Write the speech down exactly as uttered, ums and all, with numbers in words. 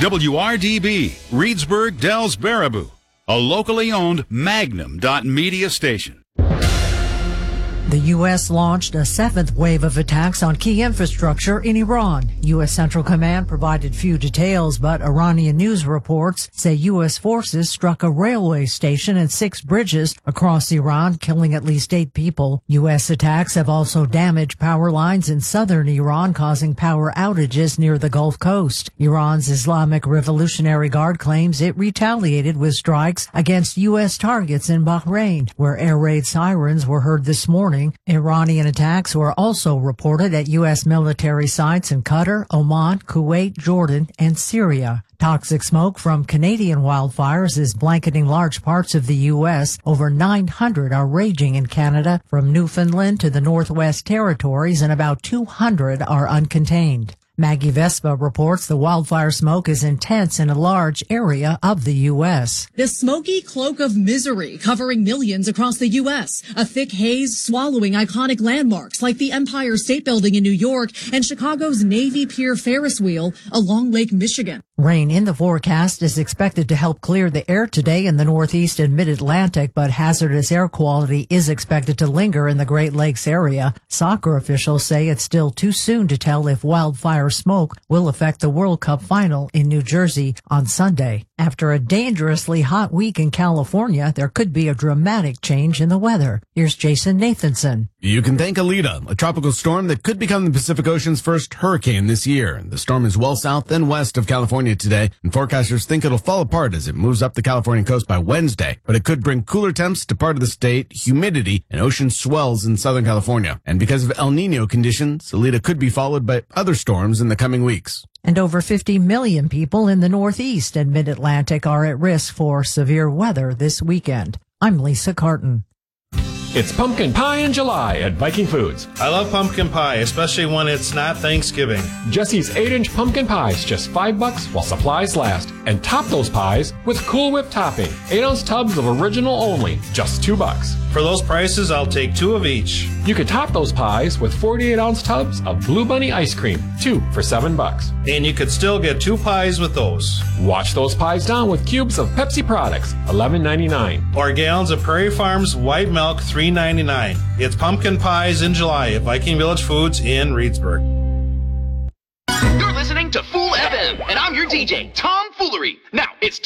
W R D B, Reedsburg, Dells, Baraboo, a locally owned Magnum dot media station. The U S launched a seventh wave of attacks on key infrastructure in Iran. U S Central Command provided few details, but Iranian news reports say U S forces struck a railway station and six bridges across Iran, killing at least eight people. U S attacks have also damaged power lines in southern Iran, causing power outages near the Gulf Coast. Iran's Islamic Revolutionary Guard claims it retaliated with strikes against U S targets in Bahrain, where air raid sirens were heard this morning. Iranian attacks were also reported at U S military sites in Qatar, Oman, Kuwait, Jordan, and Syria. Toxic smoke from Canadian wildfires is blanketing large parts of the U S. Over nine hundred are raging in Canada, from Newfoundland to the Northwest Territories, and about two hundred are uncontained. Maggie Vespa reports the wildfire smoke is intense in a large area of the U S. The smoky cloak of misery covering millions across the U S. A thick haze swallowing iconic landmarks like the Empire State Building in New York and Chicago's Navy Pier Ferris wheel along Lake Michigan. Rain in the forecast is expected to help clear the air today in the Northeast and Mid-Atlantic, but hazardous air quality is expected to linger in the Great Lakes area. Soccer officials say it's still too soon to tell if wildfire smoke will affect the World Cup final in New Jersey on Sunday. After a dangerously hot week in California, there could be a dramatic change in the weather. Here's Jason Nathanson. You can thank Alita, a tropical storm that could become the Pacific Ocean's first hurricane this year. The storm is well south and west of California today, and forecasters think it'll fall apart as it moves up the California coast by Wednesday. But it could bring cooler temps to part of the state, humidity, and ocean swells in Southern California. And because of El Nino conditions, Alita could be followed by other storms in the coming weeks. And over fifty million people in the Northeast and Mid-Atlantic are at risk for severe weather this weekend. I'm Lisa Carton. It's pumpkin pie in July at Viking Foods. I love pumpkin pie, especially when it's not Thanksgiving. Jesse's eight inch pumpkin pies, just five bucks while supplies last. And top those pies with Cool Whip topping. eight ounce tubs of original only, just two bucks. For those prices, I'll take two of each. You could top those pies with forty-eight ounce tubs of Blue Bunny ice cream, two for seven bucks. And you could still get two pies with those. Wash those pies down with cubes of Pepsi products, eleven ninety-nine. Or gallons of Prairie Farms white milk, three ninety-nine. It's pumpkin pies in July at Viking Village Foods in Reedsburg. You're listening to Fool F M, and I'm your D J, Tom Foolery. Now, it's